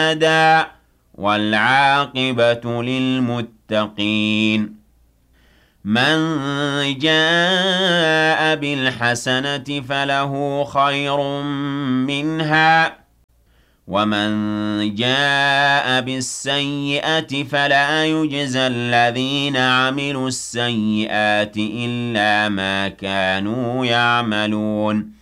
أَبَدًا ۚ وَالْعَاقِبَةُ لِلْمُتَّقِينَ مَن جَاءَ بِالْحَسَنَةِ فَلَهُ خَيْرٌ مِّنْهَا ۖ وَمَن جَاءَ بِالسَّيِّئَةِ فَلَا يُجْزَى الَّذِينَ عَمِلُوا السَّيِّئَاتِ إِلَّا مَا كَانُوا يَعْمَلُونَ